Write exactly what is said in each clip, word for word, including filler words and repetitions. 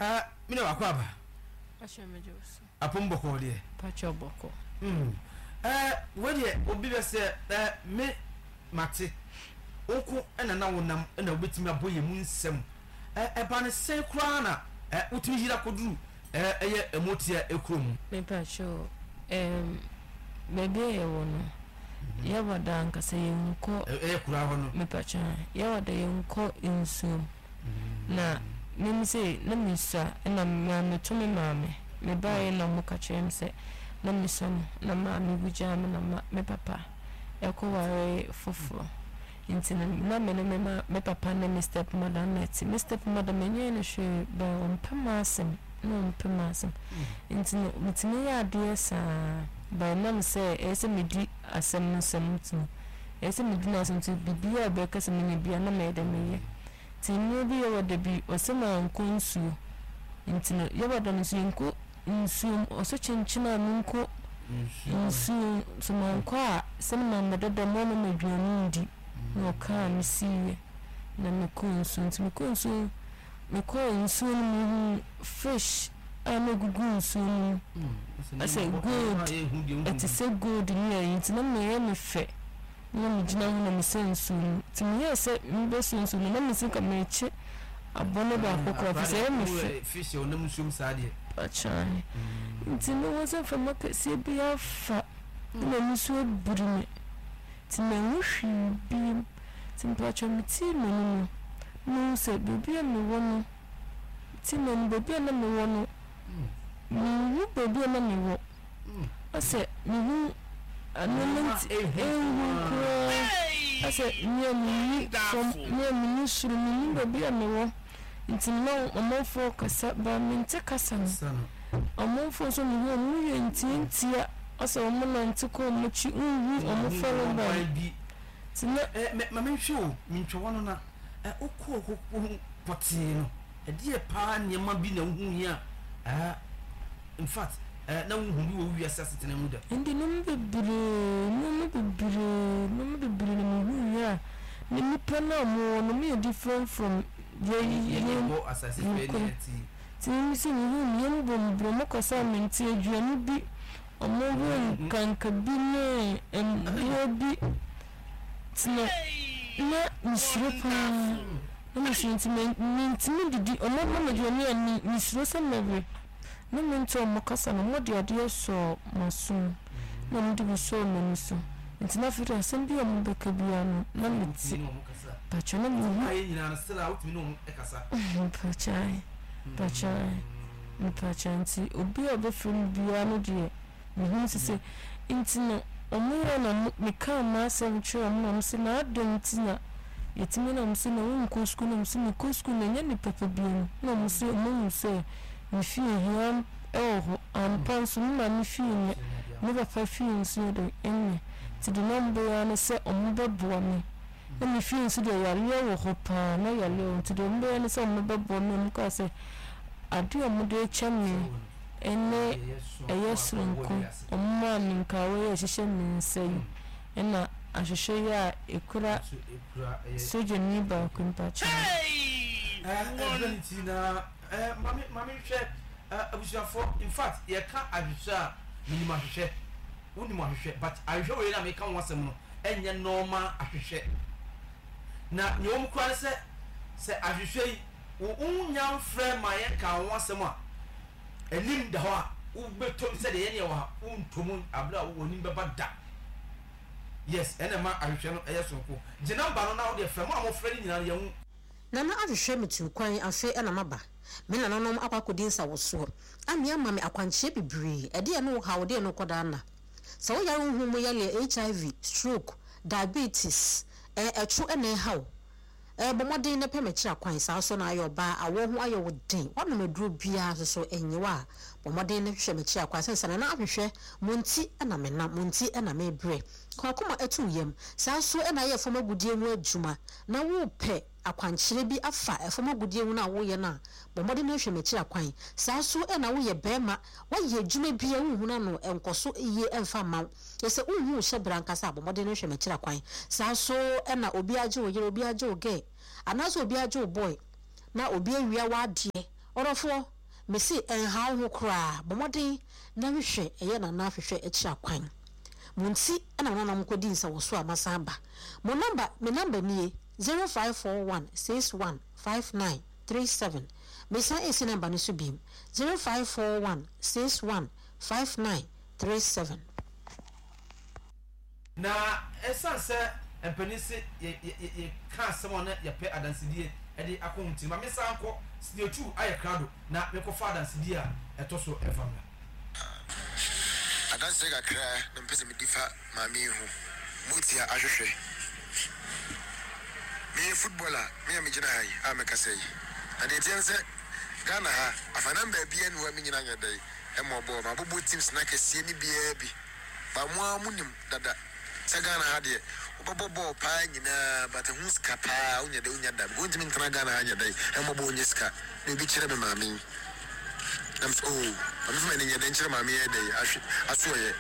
ah me na wakwaba Pacho mejoso apomboko de pacho boko mm eh we de obi be se eh me mate onko ena na wonam ena obetimi aboye mu nsem eh e ba ne se kura na eh utimi hira koduru eh eye emotia ekrom me pacho em bebe e wono ya wada nkasa yenko eh kura ho no me pacho ya wada yenko insum na mimi se na misa na mama tumi mame me bae na mukache mse na misa na mama bujama na me papa eko ware fofo intina na me na me me papa na me step mother na ti me step mother me nye na hwe ba ompama asem no ompama asem intina mitime ya ade sa ba na me se ese me di asem nsem tu ese me di na asem tu bibia be kase me bia na me de me ye tinu bi yo de bi osema nkunsu intina yo wada nsu nku nsu oso chinchina nku nsu sumanko a sema medada mo no medwanu ndi no ka misiye na mekunsu nti mekunsu meko nsu no fish ana gugu nsu no ase good it is so good ni intina me me fe na me gina ho na me sensu ti me yese mbe sensu na me sika me che abone ba kokora fi se me fish o na musum saade achani ti me wose fa ma pese bi afa na musu burime ti me wuhwi bi ti mpacho me ti me no no se bibi me wono ti me bibi na me wono ni wu bibi na me wo ase ni wu anonent ewu ase nyami from nyami suru ni bibi na me wo ntinno omofo kasa ba mente kasa no omofo so ni wo mu ye ntintia ase omo na ntiko omochi nwu omofo lo ba tinna eh ma menhwe o mentwe wono na eh okọ okọ poti no e die pa nyema bi na hu ya ah in fact eh na hu bi wo wi asase tena mu da ndi no mbebire no mbebire no mbebire no hu ya ni nipa na mo no me different from ye ye mo asase penalty tin si ni hu ni mo bro mo ko sa menti aduani bi omo hu kanka bi ne em bi tina na misropa na misropa menti mi didi omo mo aduani ani misrosa mewe no mento mo kasa no mo de ade so masun na mo de so mo so ntina fira asembi omo beka bia no na meti pacho na mo ayi nyina na stela utimi no ekasa pachai pachai ni pachanti obi obefrim bia no de me hu sese intino omo na me ka ma asem twa omo na se na adom tina yetimi na mse na wonko school na mse me ko school na nya ni papa bia na mse omo mse mi fi hiam oh am panso ma mi fi ne me ba fa fi nso de enye ti de number na se omo bebo mi na mi fi nso de yale wo hopa na yale ti de mbe na se omo bebo mi ko se adu omo de chami ene eyesronko omo mi nka we yehye mi nsai ena ahwehwe ya ekura soje ni ba kumpacha eh eh na eh mami mami hwe abusuafo in fact ye ka ahwehwe a minima hwehwe woni mo ahwehwe but ahwehwe we na me ka wonsem no enye normal ahwehwe na nye om kwa se se ahwehwe wo unya mfre ma ye ka wonsem a elim da ho a wo betom se de ye ne wa untom abla wo nim beba da yes ene ma ahwehwe no eye sonko je number no na wo de frem a mo frɛ ni nyina ye hu na na ahwehwe metu kwan afi ena maba me na nanom akwakodin sa woso amia ma me akwanche bibiri ede no ha wo de no koda na sa wo yare hu mo yale H I V stroke diabetes eh echu ene hawo eh bomodin ne pemechira kwan sa so na ayo ba awo ho ayo wodin wonu meduro bia so so enyewa bomodin ne hwe mechira kwan sensa na ahwehwe monti na me na monti na me bre kwa kuma etu yem sa so na ye foma gudie mu adwuma na wo pe akwankyere bi afa efoma gudie hu na wo ye na bomodin ne hwe mechira kwan sa so na wo ye bema wo ye adwuma bia hu na no enkoso ye emfa ma yese unhu hye brankasa bomodin ne hwe mechira kwan sa so na obi age wo ye obi age wo ge anaso obi age wo boy na obi awia wade Orofo me si en how ho kra bomodin na hwehwe eye na na hwehwe echi akwan munti ana na na mkodi nsa wo so amasamba mo number me number ni zero five four one six one five nine three seven me sa esi number ni so bim zero five four one six one five nine three seven. Na esa se empenisi ye ye ka someone ye pe adansidie e di akonti ma me sa anko studio two aye krado na me ko fa adansidie a etoso efamla adanse ga kra na mpese me difa ma mi hu mutia ahwehwe me footballer me am gina hai a me kasai na de tiense Ghana ha afana mba bia ni wa me nyina nyadai e mo bo ma bobo teams na kese ni bia bi ba mo amunim dada se Ghana ha de obobo bo pa nyina but hu ska pa unya de unya da go ntimi ntana Ghana ha nyadai e mo bo unya ska ne bi kire me ma mi am so am so me nyadai kire ma mi e dai aso ye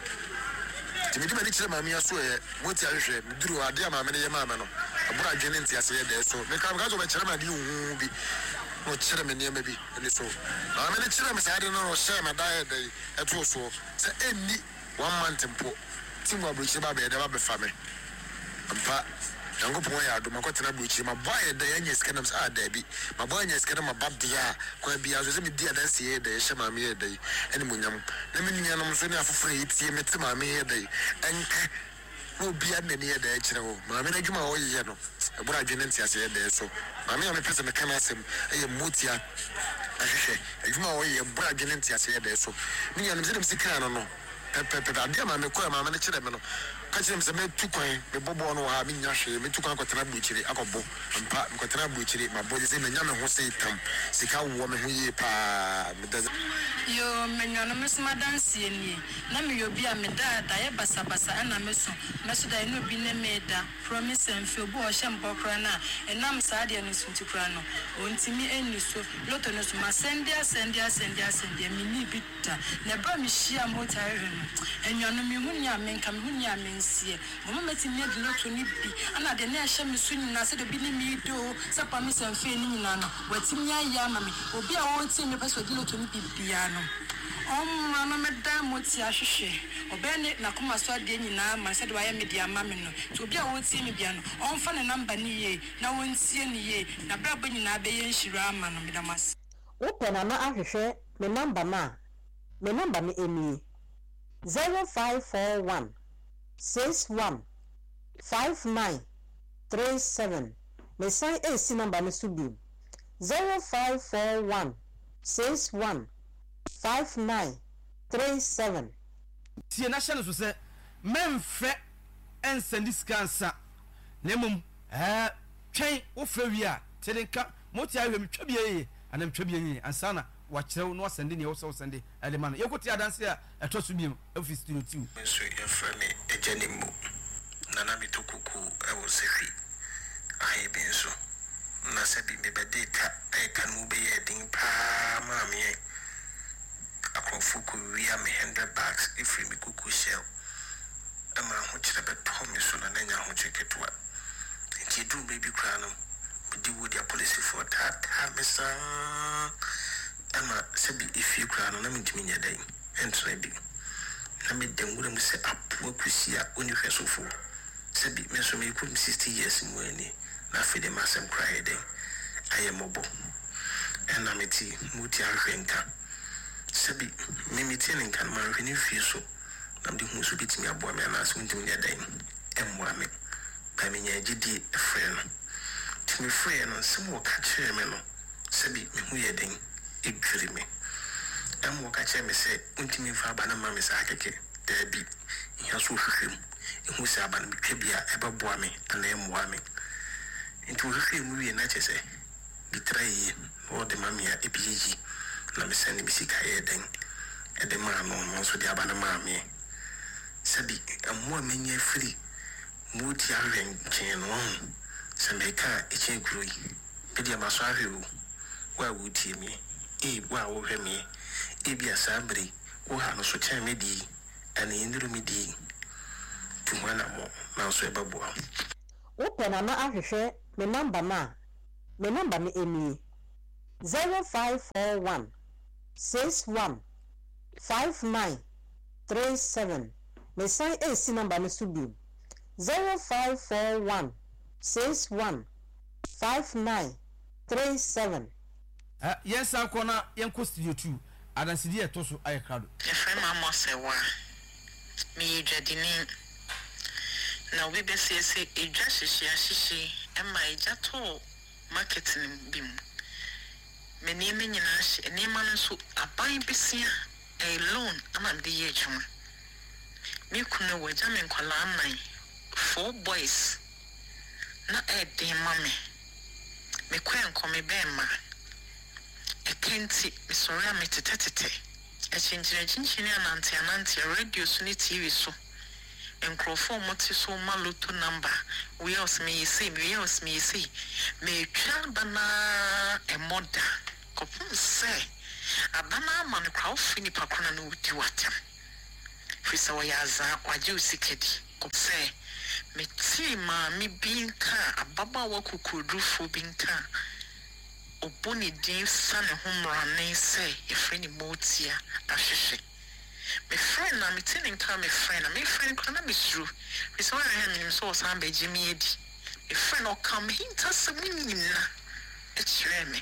timi di ma kire ma mi aso ye mo ti ahwehwe duru ade ma me ne ye ma me no abura adwene nti ase ye dai so me ka ka so be kire ma di hu bi no kire me ne ma bi ne so na me ne kire me sa de no share ma dai dai eto so se enni one month mpo timu abuchi ba be da ba be fa me ampa yango po ya do makotena abuchi ma boy da yanye skanam sa da bi ma boy yanye skanam ma babdia kwa bia so se me dia dan se da she ma me da eni munyam na me nyanom so ne afoforo yitie me te ma me da enka no bia na ne da kire ho ma me na dwuma wo ye no ebura adwene ntia se da so ma me ya me pese me kana asem eye motia ahwehwe adwuma wo ye ebura adwene ntia se da so me nyanom se dem sikra no no pepe adia ma me ko ma me kire me no ka kire me se me tukwan me bobo no ha me nyahwe me tukwan kwatena buchiri akobo mpa me kwatena buchiri ma boje se me nya me ho se tam sika wo me ho ye pa me da yo me nya no me sma dance ni na me yo bia me da da ye basa basa na me so me so da no bi ne me da promise and feel bo o shempo kra na enam sa de no sunti kra no ontimi eni so loto no so ma sendia sendia sendia sendia mi ni bita na ba mi hia mo tare enwanu mi hunya me nka me hunya me nsie mo meti me de loto ni bi ana de na hye me so nyina se de bi ni mi do se pa mi se mfe ni nyina no watimi aya ma me obi a won ti me peso de loto ni bibia no om mama me da mo ti ahwehwe obeni na koma so de nyina ma se de wa ya media ma me no to obi a won ti me bia no on fa ne number ni ye na won tie ni ye na bra ba nyina be ye nhira ma no me da mas open na ahwehwe me number ma me number me emi zero five four one six one five nine three seven. Me sign A C number me subi zero five four one six one five nine three seven. Tie na hye no so se memfe ensendi skansa nemum eh twen wo fra wi a tedenka moti ahwe metwa bia anam twa bia yi ansana wa kirew no sende ne wo so sende elema no yekoti adanse a etoso biem office studio two so e fra me ejanimu nana mitukuku e wo sefi ai benso na sabi me bedeka e kanu be yedin pa ma me akrofuku wi am one hundred bags if me kuku shell ama ho kire be to me so na nya ho cheketwa nti du me bi kra no di wo dia police for that hamisa ama sabi if you kra no na me ntimi nya dai entra bi na me dengura mu se apu akusia oni hwesofo sabi me so me ku sixty years mu ani na fede masem cry den ayemobo ena me ti muti ahwenka sabi me me ti nenkan ma hwene fi so na de hu so bitimi abo me na so ntimi nya dai emwa me ba me nya gidi friend timi friend no se mo ka kire me no sabi me hu ye den egiri me am wo ka kire me se ntimi fa ba na ma me sa akeke da bi ya so hwehwem ehu se aba na bitwa bia e ba boa me ana emwa me nti hwehwem mu wie na chese bitrai o de mamia e biji na me send me sika ye den e de ma no no so de aba na ma me sabi ammo amenye free mu ti awen chen no se me ka e chen groi be dia ma so ahwe wa wuti mi e wa wo hwe mi e bia sabri wo ha no so chen me di ana indru mi di tumana mo na so e babo open na ahwehwe me number ma me number me emi zero five four one six one five nine three seven. Me sign A C number me so be zero five four one six one five nine three seven. Uh, yes, I'm gonna yanko studio two. I don't see the toso I crowd. If I'm a mosewa, me jadini. Now we be say say a just shishi and my jato marketing beam. Me name in Nash and name man so a buying besia a loan among the age. Me couldn't wait jamming column four boys. Not a dear mammy. Me quen come bema. A kenty, Miss Sorry, me tete. A chinchina chinchina and auntie and auntie radio sunny T V so. And crowfo moti so maluto number. We else me say, we else me say. Me child bana a mother. Copum say. A bana man crowd finny pacona no with you at him. Fisawayaza or juicy kitty. Cop say. Me tea ma me being car. A baba waku could do for being car. Oboni din son home running say a friend motia ashishi. My friend, I'm telling her my friend, my friend can be true. It's why I am in so some by Jimmy Eddy. A friend will come hint us a winning. It's me.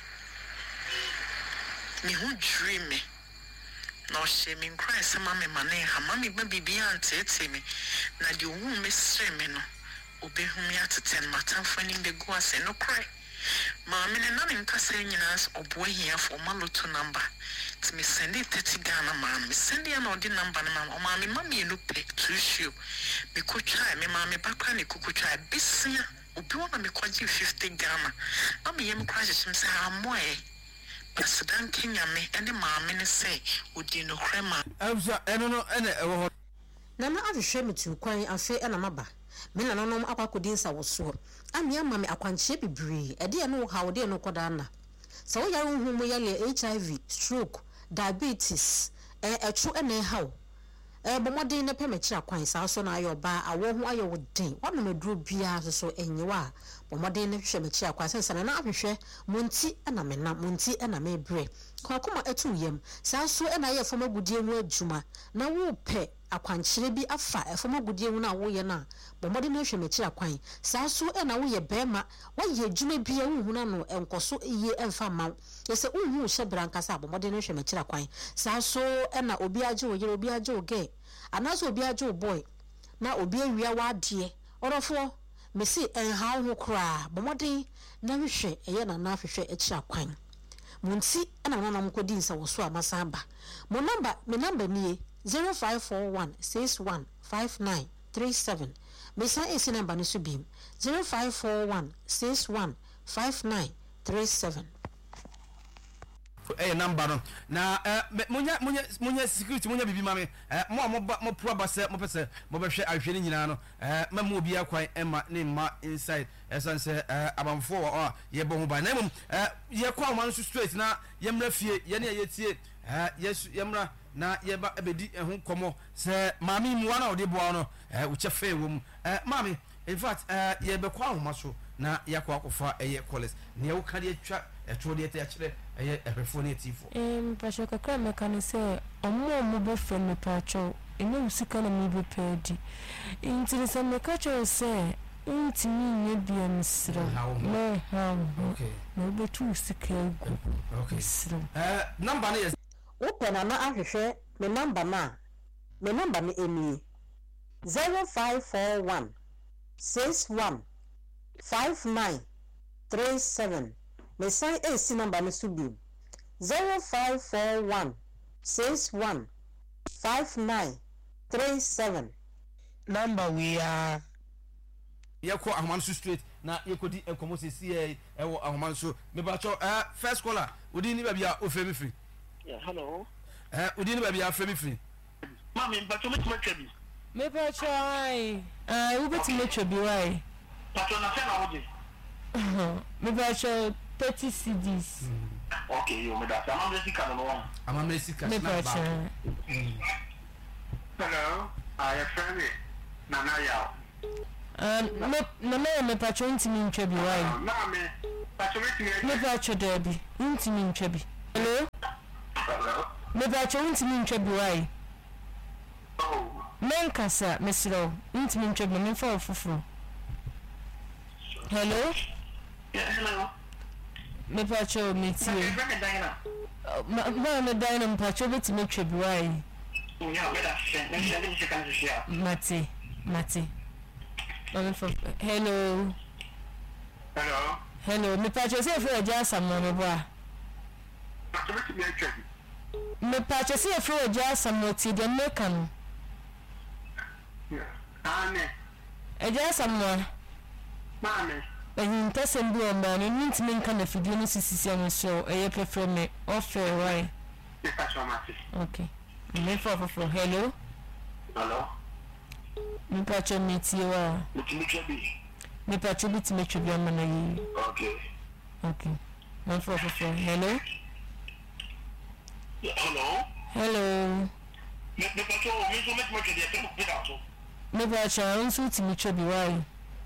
Me who dream me. No shaming cry some mammy money, her mammy baby beyond it me. Now the womb is swimming. Obey whom you have to tell my time finding the go and no cry. Mammy and none in Cassanias or boy here for my little number. To me send it thirty Ghana man, me send you an order number, mamma, or mammy, mammy, look pay to issue. Me could try, me mammy back when you could try, busy, or be one of me quite fifty Ghana. Mammy, I'm crashes him say, I'm way. President Kenya me and the mammy say, would you know, crema? I was, I don't know, and Nana ave hwɛ me tu kwan afi na maba me na nonom akwakodin sa wo so amia ma me akwanchie bebree ɛde no ha wo de no koda na sɛ wo yare hu mu yale H I V stroke diabetes eh ɛtro ɛna hawo eh bomodin ne pɛmɛkyi akwan sa so na ayo ba awo ho ayo wo den wano me duro bia so so enyewa bomodin ne hwɛ mɛkyi akwan sɛ na na ahwehwɛ monti ɛna me na monti ɛna me bre kwakoma etu yam sa so ɛna yɛ fama gudie mu adwuma na wo pɛ akwankyere bi afa efoma gudie hu na wo ye na bomode na hwe mechi akwan saa so e na wo ye bema wo ye adwuma bi e hu na no enkoso iye emfa ma yese unhu hye brankasa bomode na hwe mechi akwan saa so e na obi age wo yere obi age wo ge anaso obi age wo boy na obi awia wa ade orofo mesi enha ho kra bomode na hwe eye na na hwehwe echi akwan munti na na na mkodi nsa wo so amasamba mo number me number ni zero five four one six one five nine three seven. Mesa esi number ni subim zero five four one six one five nine three seven. Eh number no na eh munya munya munya security munya bibi mame eh mo mo mo pro base mo pese mo behwe ahwe ni nyina no eh mamu obi akwan ema ne ma inside esan se eh abamfo o ye bo ho ba na mum eh ye kwa man so straight na ye mra fie ye ne ye tie eh yesu ye mra na ye ba ebedi ehun komo se mami mu wana ode boa no eh wo chefe wom eh mami in fact eh ye be kwa homa so na yakwa akofa eye college ne wo ka de atwa eto de ete akire eye ehwefo ne tifo em pasho kakra mekane se omo mo be fe me pacho ene usika na mi be pedi intiri se mekacho se intimi nye bia misra me ha okay no be tu usika egu okay eh number ne open na ahwehwe me number na me number ni emi zero five four one six one five nine three seven. Me sign A C number ni subi zero five four one six one five nine three seven. Number we are yako ahmanso street na yekodi enkomo sesi e ewo ahmanso me ba cho eh first caller odi ni ba bia ofemi free. Yeah, hello. Eh odi ni ba bia free me free. Mami, but you make me tell you. Me pa cho ai ah wo beti me cho bi wai Patron na fena oje. Me pa cho thirty C Ds. Okay, you me that. I'm not sika no one. Ama me sika Me na pa ba. cho Hello. I am friend Nana Yao. ah me na me me pa cho ntimi ntwa bi wai Mami, Me ba cho derby. Ntimi ntwabi. Hello? Hello? Me ba cho ntimi ntwabi why? Oh. Men kasa mesro. Ntimi ntwabi me fa ofufuro. Hello? Yeah, hello. Me ba cho me tie. Ma ma me dai na mpa cho betimi twabi why? Yeah, better. Let me let me check on share. Mate, mate. Mami for hello. Hello? Hello, me pa cho se fro ja sammo me boa. Automatic me check. Me pa cho se fro ja sammo ti de me kan. Yeah. Ane. E ja sammo. Mame. Eyin tasem bi o ma no ntimi nka na fidie no sisisi am so e ye prefer me offer why? Yes, that's automatic. Okay. Me for for hello. Hello? Me pa cho me ti wa. Ultimate check. Me pa cho bi ti me twa bi am na yi. Okay. Okay. Me for for hello. Yeah, hello? Hello. Me me pato, me so make me check the tempo pedaço. Me pa cho nso ti me twa bi why?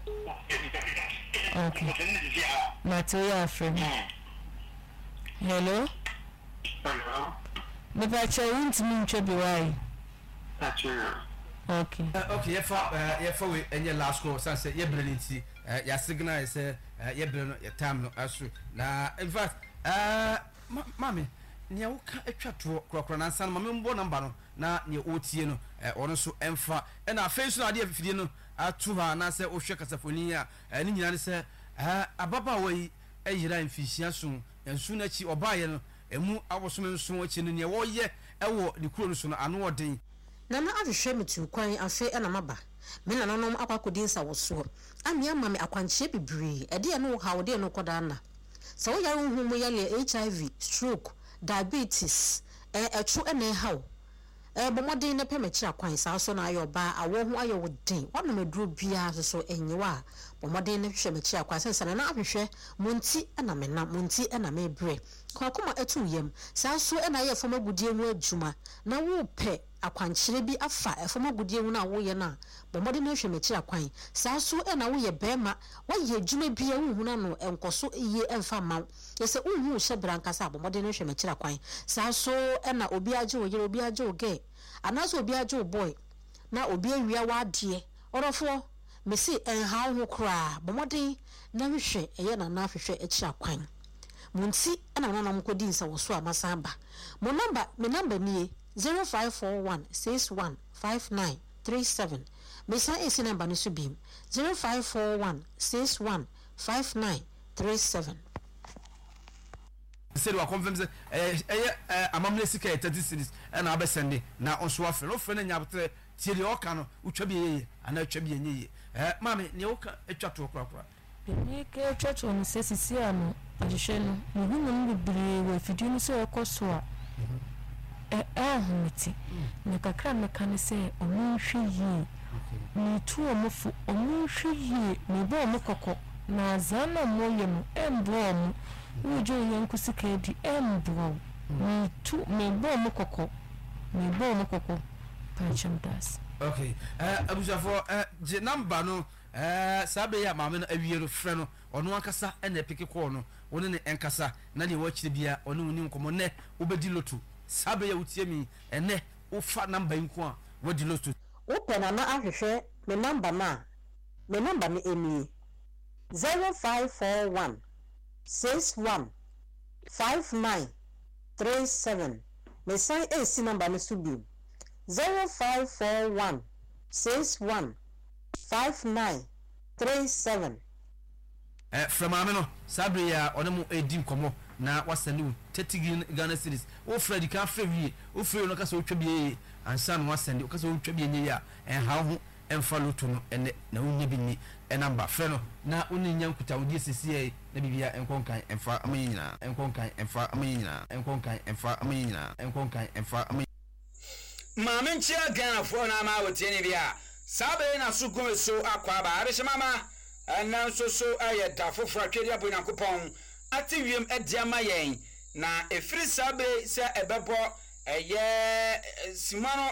Okay. Mate ya friend. Hello. Hello? Me pa cho ntimi ntwa bi why? That's you. Okay. Uh, okay, yefa uh, yefa we enye last call sanse ye brilliancy uh, ya signal say uh, ye brilliant your time no asu na in fact uh mami nia wo ka atwa to krokro na nsan mami mbo number no na nia otie no ono so emfa e na face no ade afidie no atu ha na say ohwe kasafoni a ni nyina ne say ababa wai eyira mfihia so ensu na chi obaye no emu awosom nso achi no nia wo ye ewo ni kuro no so no ano odin nana ahwehwe metu kwan afi na maba me na nonom akwakodin sa woso amia mame akwanchie bibiri ede ya no ha wode no koda na so wo yare hu mu yale H I V stroke diabetes eh echu ene hawo eh bomodin ne pemechi akwan sa so na ayo ba awo hu ayo wodin wana meduro bia so so enyewa bomodin ne hwehwe mechi akwan sense na ahwehwe munti na me na munti na me bre kwakoma etu yem sa so na ye foma gudie mu adwuma na wo pe akwankyere bi afa efoma gudie hu na wo ye na bomode na hwe mechi akwan saa so e na wo ye bema wo ye adwuma bi a hu na no enkoso ye emfa ma yese unhu hye brankasa bomode na hwe mechi akwan saa so e na obi age wo yere obi age wo ge anaso obi age wo boy na obi awia wa ade orofo mesi enha ho kra bomode na hwe eye na na hwehwe echi akwan munti ana na nam kodi nsa wo so amasamba mo number me number nie zero five four one six one five nine three seven. Mesa esi number ni subim zero five four one six one five nine three seven. Said wa confirm say eh eh amamle sika thirty series na abesende na onso afa no fa na nyabte tie de oka no utwa bi yeye ana utwa bi yenye eh mame ne oka etwa to kra kra ni ke church on sesisi ano ajehwe no muhu no bibiri we fidie no so ekoso a eh eh humiti ne kakra me kan se omunhwe yi ni tu omufu omunhwe yi ni bo omukoko na zana moye mu embo omu ujo yankusika di embo ni tu me bo omukoko me bo omukoko pacham das. Okay eh abusafo eh je number no eh sabe ya mama no awie no frɛ no ɔno ankasa ɛna epike call no ɔno ne enkasa na ne wɔkyire bia ɔno woni nkomo ne obedi lotu sabe ya utie mi ene ufa number nko a wadi lotu Open na na ahwehwe me number na me number ni emi zero five four one six one five nine three seven. Me sign A C number ni subi zero five four one six one five nine three seven. eh from ameno sabe ya onemu edi nkomo na wasende thirty Ghana cedis o Fred ka fa wie o Fred no ka so twa bi ansa no wasende o ka so twa bi enye ya en ha ho emfa lotu no ene na unye bi ni e number frɛ no na onni nyankuta odi sisi na bibia enkonkan emfa amanyina enkonkan emfa amanyina enkonkan emfa amanyina enkonkan emfa amanyina maame nchia Ghana fo na ma wotie ne bia sabe na sukun so akwa ba abehye mama ana nso so ayeda foforo twedi abonyankopɔn ati wiem ediama yen na efiri sabe se ebebo eye simano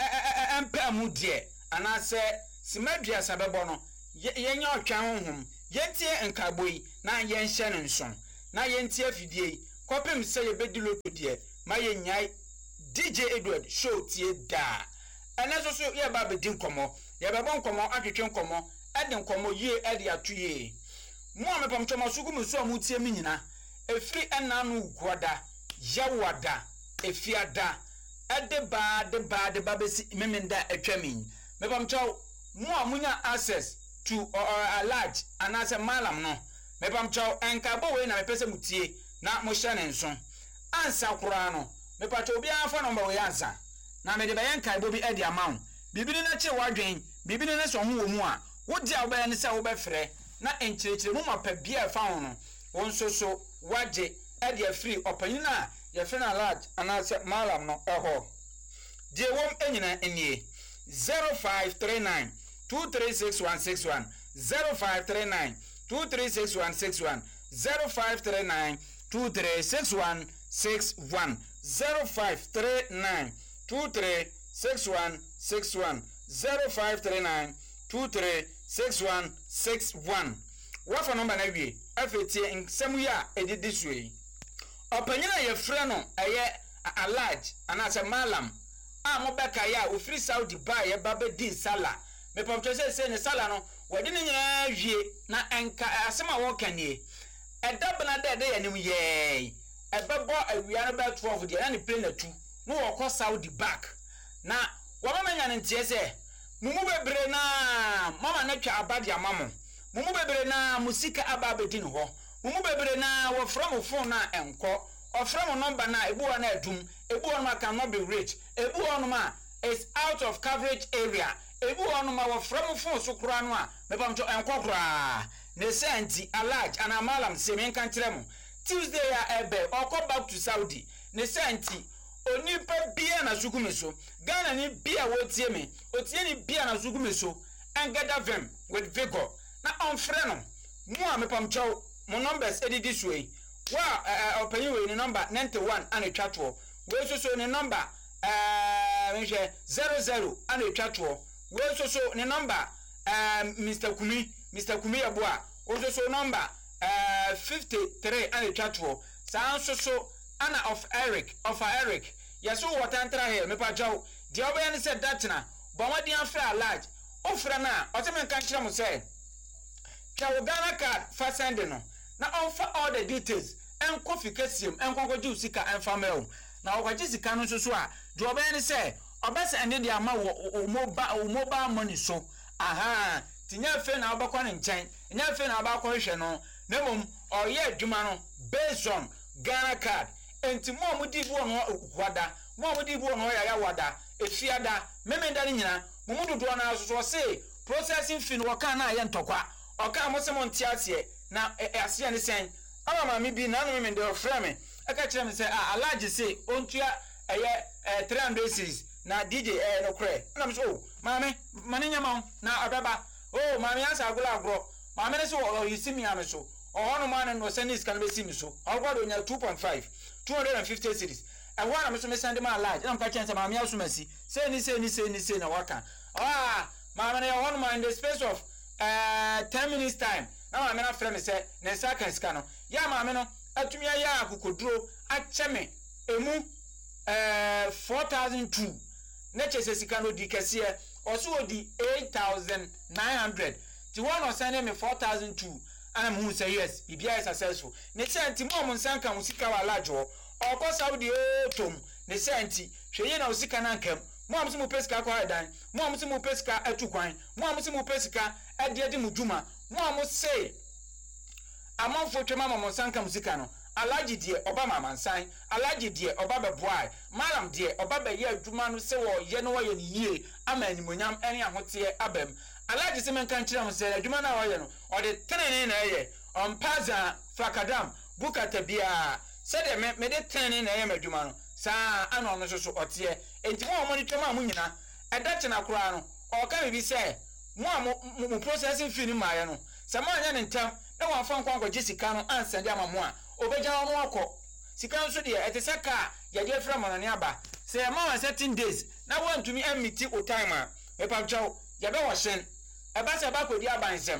empa mu die ana se simadua sabebo no yenya otwa honhom yentie nkaboi na yenhye ne nson na yentie afidie kopem se yebedi loto de ma yenyai D J Edward show tie da ene so so ye ba bedi nkomo ye be bon nkomo atwetwe nkomo ede nkomo yie ede atuye mo amepam choma sugu muso amu tie mi nyina efri ena no ugoda yawada efiada ede ba de ba de ba besi memenda atwami mepam chow mo amunya access to uh, a large and as a malam no mepam chow enkabo we na mepese mutie na mo hye ne nso ansa kura no mepacho obi afa number we ansa na me de bayan kai bo bi e di amount bibini na che wadwen bibini na so ho wo mu a wo di abaye ne se wo be frɛ na enkyerechire mu mapa bia fa ho no won so so waje e di free opanyin na ye fe na large anase malam no eho die wom enyina enie zero five three nine two three six one six one zero five three nine two three six one six one zero five three nine two three six one six one zero five three nine two three six one six one zero five three nine two three six one six one. What for number na wie afetie nsɛm yi a edidi suyi opanyina ye frɛ no ɛyɛ a large anase malam a mo bɛka ya ofiri Saudi ba ye ba be di sala me pɔtɔ sɛ sɛ ne sala no wɔde ne nyinaa wie na enka asɛm a wɔka nie ɛda bena da de yanim ye ɛbɛbɔ awia no bɛ twelve de na ne plane atu no wɔkɔ Saudi back na wɔma manya ne ntie sɛ mumu bebre na mama na twa abadi amamo mumu bebre na musika ababedin ho mumu bebre na wo from phone na enko o from number na ebu na adum ebu on ma can not be reached ebu on ma is out of coverage area ebu on ma wo from phone so kura no a me pam to enko kura ne senti alage ana malam se me kan tirem Tuesday ya ebe oko back to Saudi ne senti onipa bia na sukume so Ghana ni bia wotie me otie ni bia na sukume so engada vem with vigor na on frɛ no mo a mepam chow mo numbers edidi suwe wa opanyi we ni number ninety-one ane twatwo we so so ni number eh menhwe zero zero ane twatwo we so so ni number um Mr Kumi Mr Kumi aboa we so so number uh fifty-three ane twatwo san so so ana of Eric of Eric yeso watantra here me pa jaw de obaye ne said that na bo wadi afra large ofra na o te men kan kire mo say ka Ghana card fa send no na offer all the details en kofi kasiem en konkoji usika en famel na okwaji sika no so so a de obaye ne say obese ende de ama wo mobile mobile money so aha tinya fe na obakwa ne nchen nya fe na obakwa hwe no na mom oye adwuma no based on Ghana card enti mo mo di bu ono kwada mo mo di bu ono ya ya wada efiada memenda ni nyina mo mo dodo na so so say processing fee no kan na ye ntokwa oka mo se mo ntiasie na ase ne sen ama ma mi bi na no memenda o frɛ me aka kire me say ah alaje say ontua eye three hundred cedis na D J eh no kre na me so ma me mane nyama na ababa oh ma me asa agula agro ma me ne so o yisimi ame so oh no man no senis kan be simi so agwado nya two point five two hundred fifty cedis and one am so me send ma large na mka chance ma me asumasi say ni say ni say ni say na waka ah ma me one man in the space of uh ten minutes time na ma me na frɛ me say na saka ska no ya ma me no atumi ya akokoduro ache me emu uh four thousand two na chese sika no di kase oso odi eight thousand nine hundred ti one o send me four thousand two and I'm who say yes bibia is successful ne senti mo mo nsanka musika wa large o okọ Saudi o tom ne senti hweye na usika na nkam mo am mo pesika kwa dan mo am mo pesika atukwan mo am mo pesika ade ade muduma mo am say amanfo twema mo nsanka musika no alaji die oba mama nsan alaji die oba beboai malam die oba be ye adwuma no se wo ye no wo ye ne yie ama animonyam ene ahote abam alaji se men kan kire mo se adwuma na wo ye no o de tenene na ye on paza fakadam bukata bia se de me me de tenene na ye madwuma no sa ana no so so ote enti mo mo ni twema mo nyina edache na kura no o ka bi se mo mo processing fee ni ma ye no se mo anya ne ntam na wa fa nkwa nkwa jisika no ansa de ama mo a obeja ono akọ sika nso de etese ka ya de fra monane aba say ma certain days na want to me emiti o time a e pa chaw ya be wo shen e ba se ba kodi abansem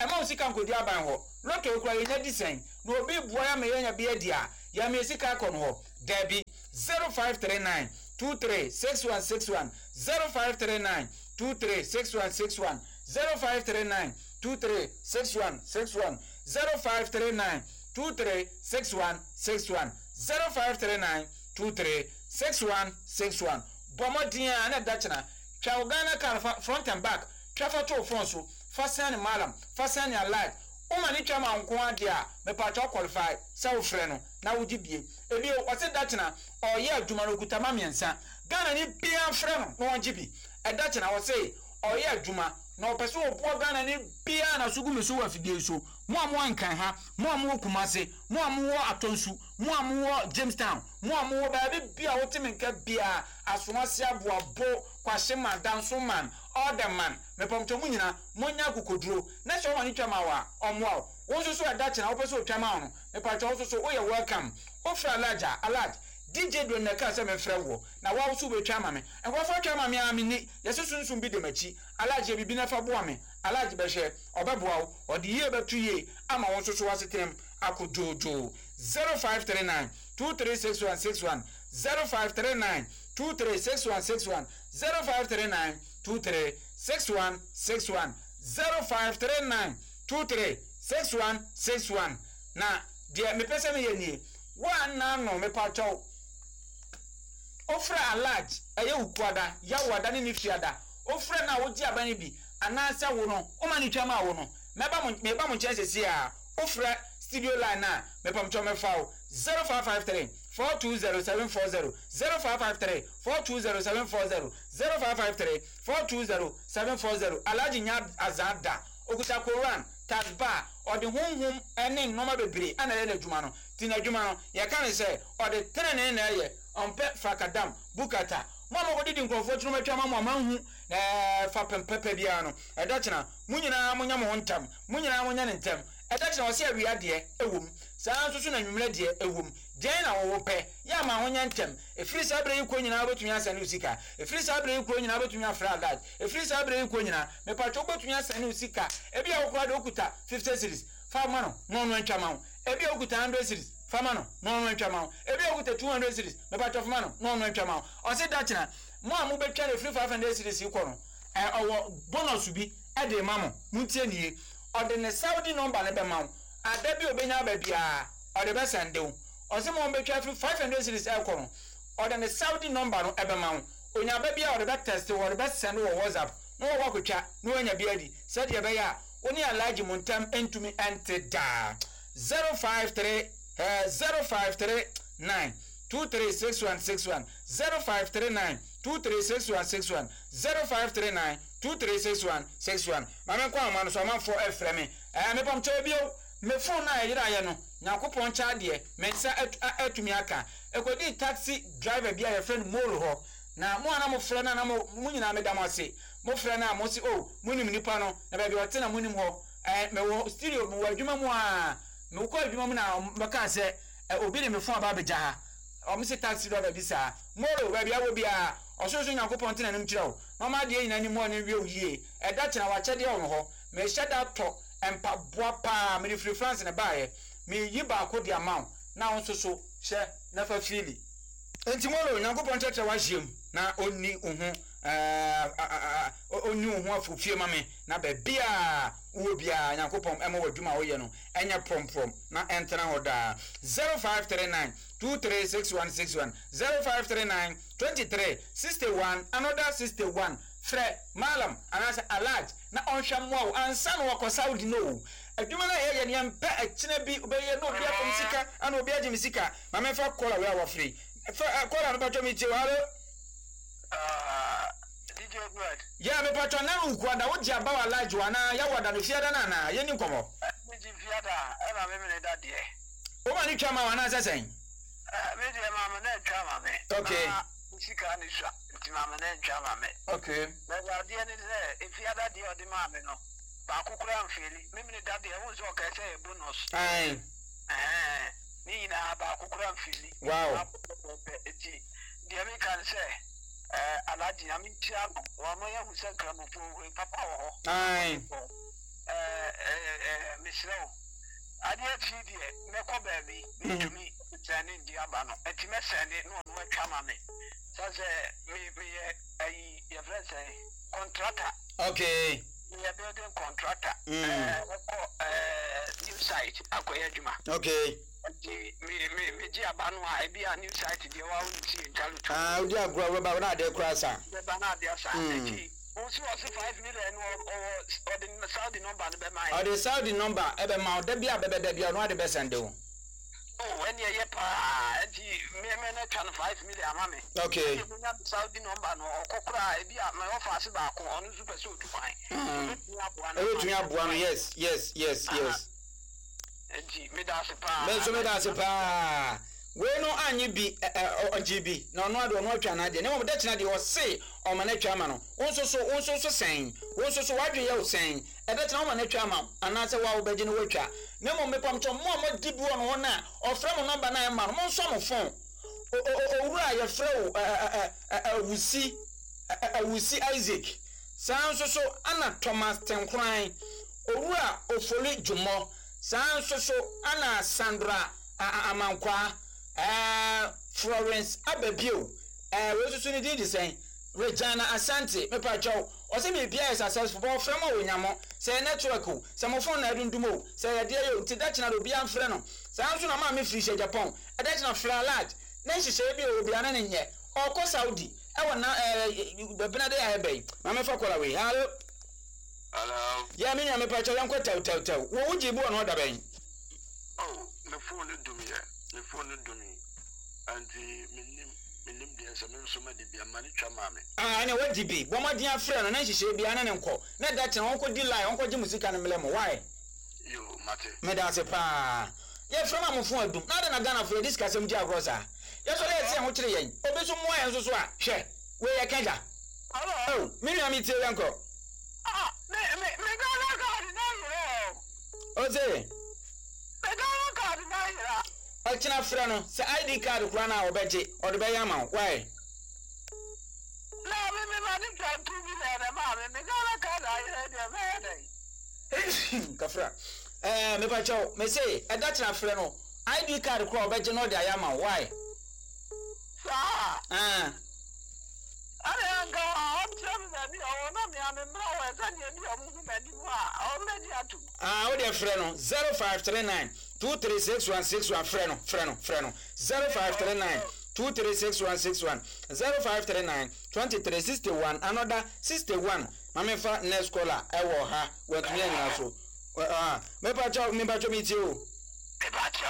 ema usika nkodi aban ho lotto kura yenya disen no obi bua ya me yenya bia dia ya me sika kon ho debi zero five three nine two three six one six one zero five three nine two three six one six one zero five three nine two three six one six one zero five three nine two three six one six one zero five three nine two three six one six one Bomodia na dachana Chawgana car front and back travel to Fonso Fasan Malam Fasan ya light Umani chama nko dia me pa qualify sa ofreno na wudibie ebi o se dachana o ye adwuma no kutama miensa Ghana ni bia freno no wanjibi e dachana o se o ye adwuma na opeso obo Ghana ni bia na sugu meso wa fidie so mo amu ankan ha mo amu kumase mo amu wo atonsu mo amu wo Jamestown mo amu wo ba bia wo timinka bia asomase aboa bo kwahye madan so man all the man me pomto mu nyina monya kokoduro na se woni twama wa omwa wo so so adache na wo peso twama no me pacho wo so so wo ye welcome ofra alaja alaj D J do na ka se me frɛ wo na wa so be twama me e wo fa twama me ami ni ye so sunsun bi de machi alaje bibi na fa boa me alaje be hwe obeboa wo ode ye betu ye ama wo so so wasetem akojojo zero five three nine two three six one six one zero five three nine two three six one six one zero five three nine two three six one six one zero five three nine two three six one six one na dia me pese me yeni wa na no me pa chow ofra alaj eye ukwada ya wada ni nifiada ofra na woji abani bi anasa wo no o mani twama wo no meba mo meba mo chance si a ofra studio line na me pam chow me fa zero five five three four two zero seven four zero zero five five three four two zero seven four zero zero five five three four two zero seven four zero alaji nya azada okuta Quran tasba ode honhom ene nnoma bebre ana le adwuma no tina adwuma no ye kan se ode trene na ye onpe fakadam bukata mama ko didi nkrofo tunu matwa mama manhu eh fa pempepe bia no edachina munyina munya mo ntam munyina munya ne ntam edachina wo se awia de ewom saa nso so na nwumre de ewom den na wo pe ya ma honya ntem efiri sabre yiko nyina abetumi asa ne usika efiri sabre yiko nyina abetumi afra alad efiri sabre yiko nyina me pa choko betumi asa ne usika ebi ya okura de okuta fifty series fa ma no no no ntwa ma ebi okuta one hundred series fa ma no no no ntwa ma ebi okuta two hundred series me pa chof ma no no no ntwa ma o se dachina mo amu betwa efiri five hundred series yiko no eh owo bonus bi e de ma mo mutie nie o de ne Saudi number ne be ma adabi obenya ba bia o de be sende o ose mo betwa five hundred series e kono o de ne Saudi number no ebe ma onya ba bia o de be test o de be send wo WhatsApp no wo kwatwa no anya bia di said ye be ya oni alaji montam entumi ente da zero five three zero five three nine two three six one six one zero five three nine two three six one six one zero five three nine two three six one six one mama kwa ma no so ma for efreme eh me pam chobio me phone na yira ye no nyakopon cha de me nsa atumi aka ekodi taxi driver bia ye friend molo ho na mo ana mo frɛ na na mo nyina me da mo ase mo frɛ na mo si oh munim nipa no na ba bi wote na munim ho eh me wo studio mo wadwuma mo a me ko adwuma mo na baka se obi ne me phone ba beja ha o mi se taxi driver bi sa molo ba bia wo bia ososo nyakopon tena nim kirɛw mama de nyina ni mo ne wie owie e da kyena wa kyɛde wo ho me hyɛda tɔ empa boa pa me free France ne baaye me yi ba ko de amount na won soso hyɛ na fa fili enti molo nyakopon kyerɛ wa hiem na onni uhu eh onni uhu afofie ma me na ba bia wo bia nyakopon ema wadwuma wo ye no enya prom prom na entena ho da zero five three nine two three six one six one zero five three nine two three six one another sixty-one fre malam anasa alaj na onhwamwa ansa no wako Saudi no adwuma na ye ye ne mpa akina bi obeye no bia kom sika ana obi agye misika ma me fa kola we awa free kola no bato mi ti walo ah D J Brad ya me pato na ukwada wo gya ba wa alaj wana ya wada no fiada na na ye ni nkomo me ji fiada e ma me me da de o ma ni twama wana sesen eh me ji ma me na twama me okay sika ni sha ti ma me na twama me okay na ya de ni se e fiada de o de ma me no ba kokura mfeli me me da de e wo so ka se e bonus ai eh ni na ba kokura mfeli wow eti de me kan se eh alaji ami tia wa mo ya hu se kra mo fo papa wo ai eh eh Michelle adeɛ ti deɛ mɛkɔ baabi metumi sɛne ndi aba no ɛti mɛsɛne no ɔno atwa ma me sɛ sɛ me meyɛ ayi yɛfrɛ sɛ contractor. Okay. We are building contractor. Uh, uh, new site. Akoya Juma. Okay. Me me me jia banu a ebi a new site di wa unti ntalu. Ah, odi agro we ba na de kura sa. We ba na de sa. Also was five million or or the Saudi number be my. Or the Saudi number e be ma da bia be be bia no de be send o. Oh, when you ye pa, enti me me na twan five million amame. Okay. You na Saudi number no okokura e bia my offer se ba ko onu super so to fine. Eh, tumi aboa no, yes, yes, yes, yes. Enti me da se pa. Me so me da se pa. We no anyi bi o G B. Na ono ade ono atwa na de. Na mo da kina de o se o ma na twa ma no. Wonso so wonso so sen. Wonso so wadwe ye o sen. E da kina o ma na twa ma. Ana se wa wo beje no watwa. Na mo mepam cho mo mo di bu ono na. O fra mo number na e ma no. Mo nso mo phone. O o wura ye fra o awusi awusi Isaac. Sanso so ana Thomas Tenkran. Owura ofoli Jumo. Sanso so ana Sandra Amankwa. Uh, Florence Abebio, uh, we also need to say Regina Asante, me pacho, or say me be a successful from Oyamo, say natural, some of phone I don't do, say a dear you to that will be unfriendly. Sounds to mammy fish at Japan, a that's not fly lad. Then she say be will be an in here, or co Saudi. I want now, uh, Benade Abbey, Mamma Fakaway. Hello, hello, yeah, me, I'm a pacho, I'm quite tell, tell, tell. What would you want order bank? Oh, the phone do me, the phone do me. And the minim de some so many be a money chamame. Ah, I know what D B. One more dear friend, and she should be an uncle. Not that uncle Deli, Uncle Jimusika and Melemo. Why? You, Mate. Medase pa. Yes, from a phone, not an Agana for this Cassim Jagrosa. Yes, let's say what you're saying. Obey some more and so swat. Share. Where I can't. Oh, maybe I meet your uncle. Ah, me me me go Oh, say. Me go na I cannot friend, say I D card run out of Betty or the Bayama. Why? No, me money can two million, mammy. Me go card I had your Kafra. Eh, me pacho, me say, a Dutch friend. I D card crawl Betty no Diama. Why? Ah. I don't go out to me. Oh, no, me, I'm in Brower, and you're already at two. Ah, what dear friend, zero five three nine two three six one six one friend, friend, friend, zero five three nine two three six one six one, zero five three nine twenty three sixty one, another sixty one. Mamma fa next caller, I will ha, what me and also. Ah, me pacho, me pacho meet you. Me pacho.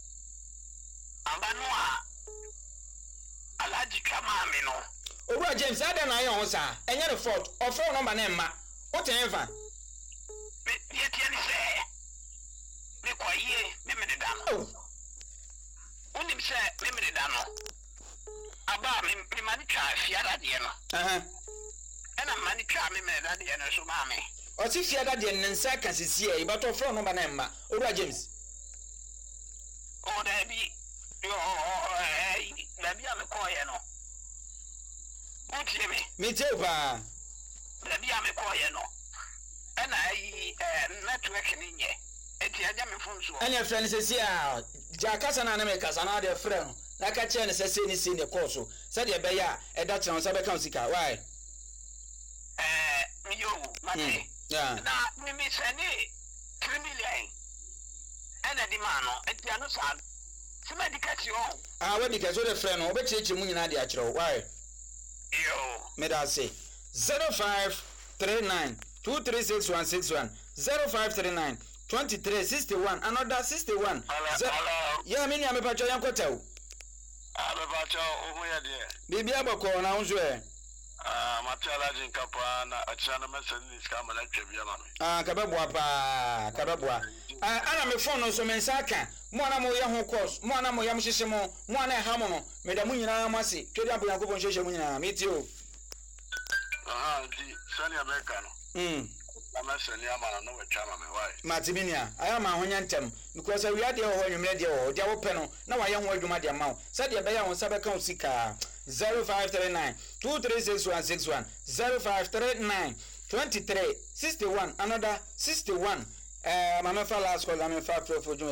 Ambanua. Alaji kama me no. Owura James, I don't know, sir. And you're the fault. Or phone number name, ma. What ever? Me, yet, you say. Me, quiet, me, me, the dano. Oh. Only say, me, me, the dano. About me, me, money try, Fiat, you know. Uh huh. And I'm money try, me, me, that, you know, so, mammy. Or if Fiat, the and seconds is here, but or phone number name, ma. Owura James. Oh, there be. Oh, eh, there be a quiet, no. Me too, pa. Let me have a quiet no. And I network in here. It's a jammy phone. And your friend says, yeah, Jackas and Americas and other friend. Like a chance says, any senior course. Said your bear, a Dutch on Sabaconsica. Why? Eh, you, Matty. Yeah. Now, me miss any three million. And a demand, and the other side. Somebody catch you all. Ah, what because what a friend, or bet you mean at the actual. Why? Yo. May I say zero five three nine two three six one six one zero five three nine twenty three sixty one another sixty one. Hello. Yeah, me am a pacho yankotel. I'm a pacho over there. Bibi aboko na unzo e. Ah, Matala Jin Kapana, a channel message is coming at Javier. Ah, kababwa pa, kababwa. Ah, ana me phone no so mensaka. Mwana mo ya ho course, mwana mo ya mhihye mo, mwana e ha mo no. Medamu nyina mase. Twede abu yakobon hwehye mo nyina. Meet you. Ah, di Sani America no. Mm. I'm Sani Amana no we chama me why. Matiminia, I am a honya ntem because we are there when you made your dia wo pe no na wa ye ho adwuma de ma. Said ye be ya won sabeka usika zero five three nine two three six one six one zero five three nine twenty three sixty one another sixty one. eh mama fa last call na me fa pro for